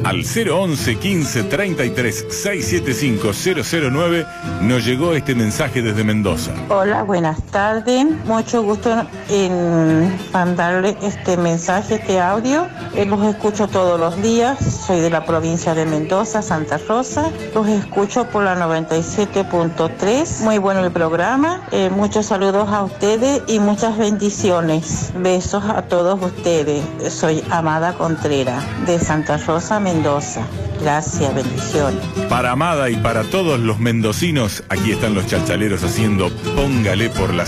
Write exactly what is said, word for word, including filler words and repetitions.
Al cero once quince treinta y tres seiscientos setenta y cinco cero cero nueve nos llegó este mensaje desde Mendoza. Hola, buenas tardes. Mucho gusto en mandarle este mensaje, este audio. Eh, los escucho todos los días. Soy de la provincia de Mendoza, Santa Rosa. Los escucho por la noventa y siete punto tres. Muy bueno el programa. Eh, muchos saludos a ustedes y muchas bendiciones. Besos a todos ustedes. Soy Amada Contreras, de Santa Rosa, Mendoza. Gracias, bendiciones. Para Amada y para todos los mendocinos, aquí están los chalchaleros haciendo Póngale por la